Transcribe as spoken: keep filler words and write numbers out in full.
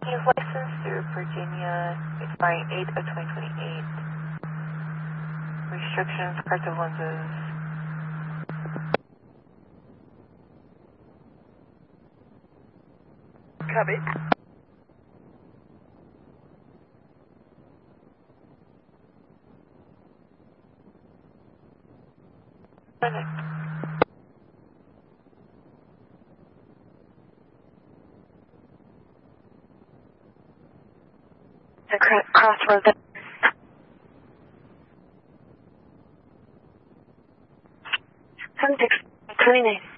He's licensed through Virginia, expiring eight of twenty twenty-eight. Restrictions, corrective lenses. Copy. The crossroad. seven six twenty-nine.